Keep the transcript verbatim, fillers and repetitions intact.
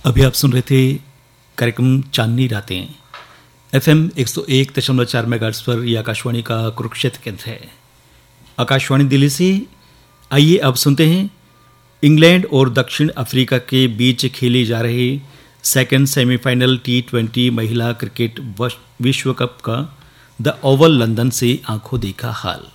अभी आप सुन रहे थे कार्यक्रम चांदनी रातें। एफएम एक सौ एक दशमलव चार मेगाहर्ट्ज पर यह आकाशवाणी का कुरुक्षेत्र केंद्र है। आकाशवाणी दिल्ली से आइए अब सुनते हैं इंग्लैंड और दक्षिण अफ्रीका के बीच खेली जा रही सेकंड सेमीफाइनल टी ट्वेंटी महिला क्रिकेट विश्व कप का द ओवल लंदन से आंखों देखा हाल।